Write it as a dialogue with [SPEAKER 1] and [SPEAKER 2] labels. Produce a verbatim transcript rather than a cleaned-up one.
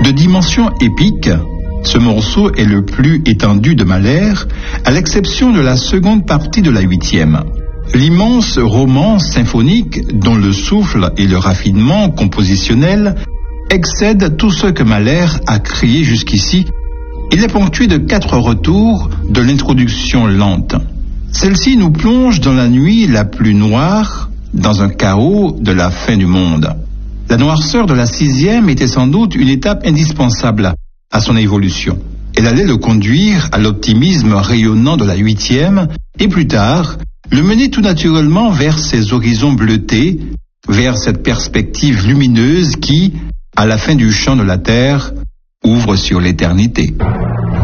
[SPEAKER 1] De dimension épique, ce morceau est le plus étendu de Mahler, à l'exception de la seconde partie de la huitième. L'immense roman symphonique, dont le souffle et le raffinement compositionnel excèdent tout ce que Mahler a créé jusqu'ici. Il est ponctué de quatre retours de l'introduction lente. Celle-ci nous plonge dans la nuit la plus noire, dans un chaos de la fin du monde. La noirceur de la sixième était sans doute une étape indispensable à son évolution. Elle allait le conduire à l'optimisme rayonnant de la huitième et plus tard, le mener tout naturellement vers ces horizons bleutés, vers cette perspective lumineuse qui, à la fin du champ de la terre, ouvre sur l'éternité.